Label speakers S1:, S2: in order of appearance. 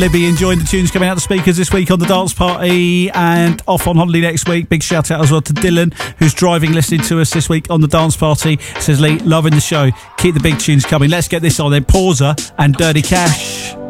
S1: Libby enjoying the tunes coming out the speakers this week on the dance party and off on holiday next week. Big shout out as well to Dylan, who's driving, listening to us this week on the dance party. Says Lee, loving the show. Keep the big tunes coming. Let's get this on then. Pauser and Dirty Cash.